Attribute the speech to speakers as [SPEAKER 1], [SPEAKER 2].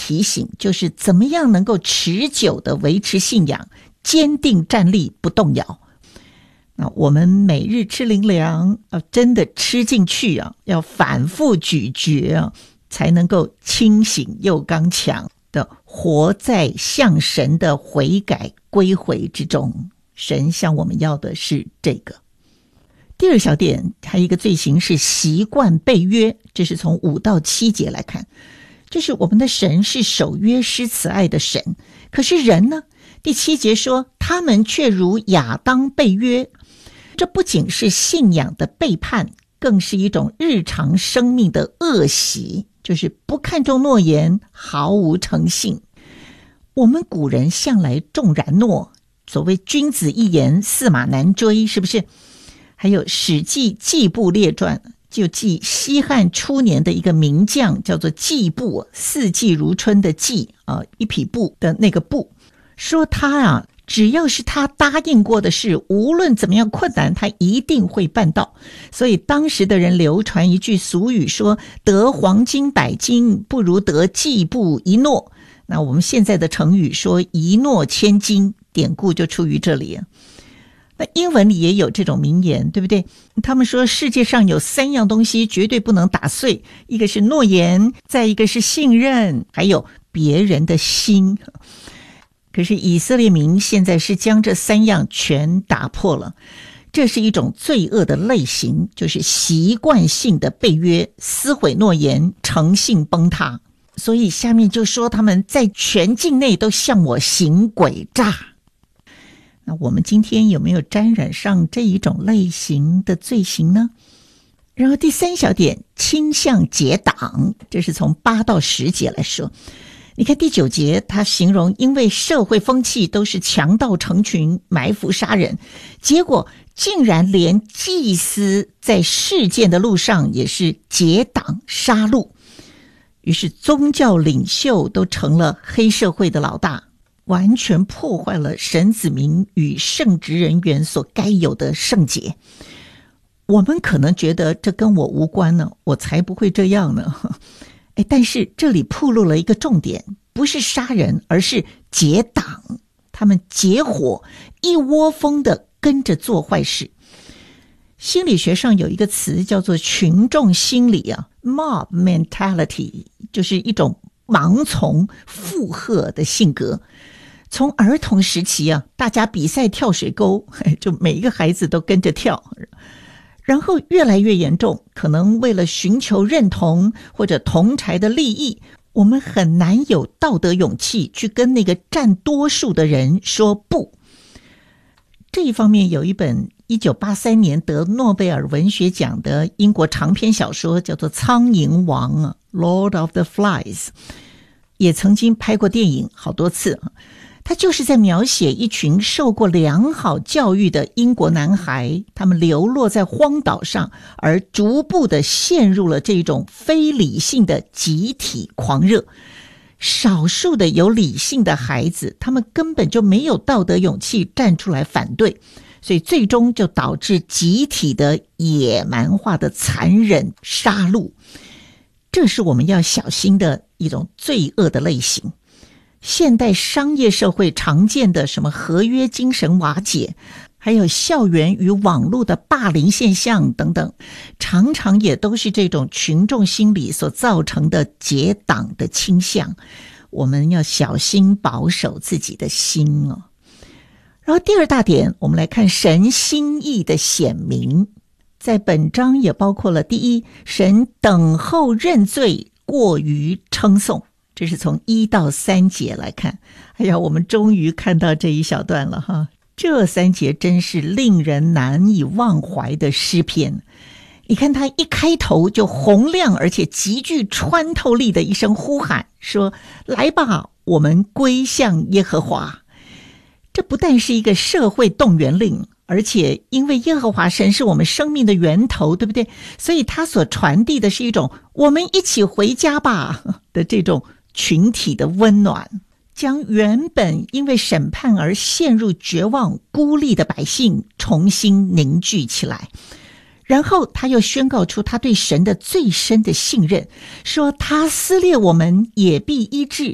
[SPEAKER 1] 提醒，就是怎么样能够持久的维持信仰，坚定站立不动摇。那我们每日吃灵粮，真的吃进去啊，要反复咀嚼啊，才能够清醒又刚强的活在向神的悔改归回之中。神向我们要的是这个。第二小点，还有一个罪行是习惯背约，这是从5到7节来看，就是我们的神是守约施慈爱的神，可是人呢？第7节说他们却如亚当背约，这不仅是信仰的背叛，更是一种日常生命的恶习，就是不看重诺言，毫无诚信。我们古人向来重然诺，所谓君子一言，驷马难追，是不是？还有《史记·季布列传》就记西汉初年的一个名将叫做季布，四季如春的季一匹布的那个布，说他只要是他答应过的事，无论怎么样困难，他一定会办到。所以当时的人流传一句俗语说，得黄金100斤不如得季布一诺。那我们现在的成语说一诺千金，典故就出于这里。那英文里也有这种名言，对不对？他们说世界上有3样东西绝对不能打碎，一个是诺言，再一个是信任，还有别人的心。可是以色列民现在是将这3样全打破了，这是一种罪恶的类型，就是习惯性的背约，撕毁诺言，诚信崩塌。所以下面就说他们在全境内都向我行诡诈。那我们今天有没有沾染上这一种类型的罪行呢？然后第3小点，倾向结党，这是从8到10节来说。你看第9节，他形容因为社会风气都是强盗成群，埋伏杀人，结果竟然连祭司在事件的路上也是结党杀戮，于是宗教领袖都成了黑社会的老大，完全破坏了神子民与圣职人员所该有的圣洁。我们可能觉得这跟我无关呢，我才不会这样呢。但是这里暴露了一个重点，不是杀人，而是结党，他们结伙，一窝蜂的跟着做坏事。心理学上有一个词叫做群众心理mob mentality， 就是一种盲从附和的性格。从儿童时期大家比赛跳水沟，就每一个孩子都跟着跳，然后越来越严重，可能为了寻求认同或者同侪的利益，我们很难有道德勇气去跟那个占多数的人说不。这一方面有一本1983年得诺贝尔文学奖的英国长篇小说叫做《苍蝇王》Lord of the Flies， 也曾经拍过电影好多次。他就是在描写一群受过良好教育的英国男孩，他们流落在荒岛上，而逐步的陷入了这种非理性的集体狂热。少数的有理性的孩子，他们根本就没有道德勇气站出来反对，所以最终就导致集体的野蛮化的残忍杀戮。这是我们要小心的一种罪恶的类型。现代商业社会常见的什么合约精神瓦解，还有校园与网络的霸凌现象等等，常常也都是这种群众心理所造成的结党的倾向。我们要小心保守自己的心哦。然后第2大点，我们来看神心意的显明，在本章也包括了第一，神等候认罪，过于称颂。这是从1到3节来看。我们终于看到这一小段了哈。这3节真是令人难以忘怀的诗篇。你看他一开头就洪亮而且极具穿透力的一声呼喊，说来吧，我们归向耶和华。这不但是一个社会动员令，而且因为耶和华神是我们生命的源头，对不对？所以他所传递的是一种我们一起回家吧的这种群体的温暖，将原本因为审判而陷入绝望孤立的百姓重新凝聚起来。然后他又宣告出他对神的最深的信任，说他撕裂我们也必医治，